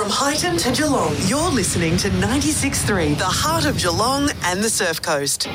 From Highton to Geelong, you're listening to 96.3, the heart of Geelong and the Surf Coast.